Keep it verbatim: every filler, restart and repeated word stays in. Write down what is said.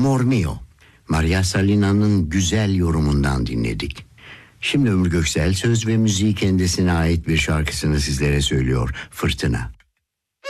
Amor Mio, Maria Salina'nın güzel yorumundan dinledik. Şimdi Ömür Göksel söz ve müziği kendisine ait bir şarkısını sizlere söylüyor. Fırtına.